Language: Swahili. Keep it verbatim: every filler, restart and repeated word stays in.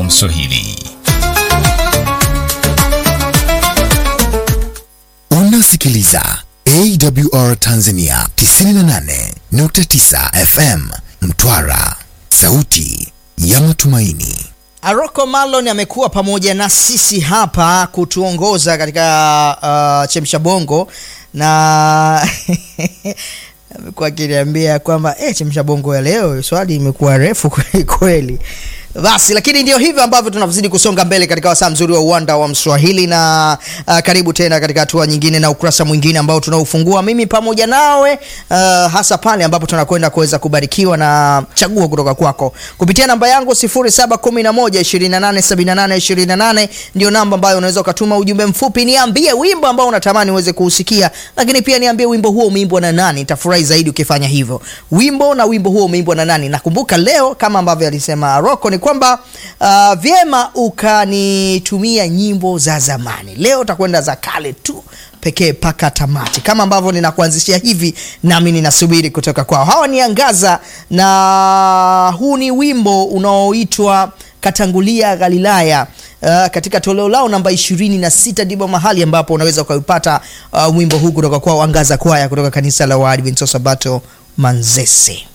wa Mswahili. Unasikiliza A W R Tanzania tisini na nane nukta tisa F M Mtwara, sauti ya matumaini. Aroko Malon amekuwa pamoja na sisi hapa kutuongoza katika uh, Chemsha Bongo, na amekuwa akiniambia kwamba eh Chemsha Bongo ya leo swali imekuwa refu kweli kweli. Basi lakini ndio hivyo ambavyo tunazidi kusonga mbele katika wasaa mzuri wa uwanda wa Mswahili, na uh, karibu tena katika hatua nyingine na ukurasa mwingine ambao tunaufungua mimi pamoja nawe, uh, hasa pale ambapo tunakwenda kuweza kubarikiwa na chaguo kutoka kwako kupitia namba yangu sifuri saba kumi na moja ishirini na nane sabini na nane ishirini na nane. Ndio namba ambayo unaweza ukatuma ujumbe mfupi, niambie wimbo ambao unatamani uweze kuusikia, lakini pia niambie wimbo huo umeimbwa na nani. Nitafurahi zaidi ukifanya hivyo, wimbo na wimbo huo umeimbwa na nani. Nakumbuka leo kama ambavyo alisema Aroko ni kwamba uh, vyema ukanitumia nyimbo za zamani. Leo utakwenda za kale tu pekee paka tamati, kama ambavyo ninakuanzishia hivi nami ninasubiri kutoka kwao. Hawa ni Angaza na huu ni wimbo unaoitwa Katangulia Galilaya. Uh, katika toleo lao namba ishirini na sita ndipo mahali ambapo unaweza ukaupata uh, wimbo huu kutoka kwao Angaza Kwaya kutoka kanisa la Waadventista Sabato Manzese.